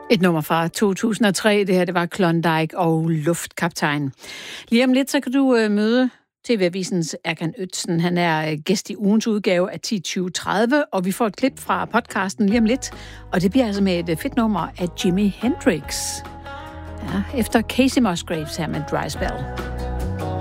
Et nummer fra 2003, det her, det var Klondike og Luftkaptajn. Lige om lidt, så kan du møde TV-avisens Erkan Özden. Han er gæst i ugens udgave af 10-20-30, og vi får et klip fra podcasten lige om lidt, og det bliver altså med et fedt nummer af Jimi Hendrix. Ja, efter Casey Musgraves her med Dry Spell.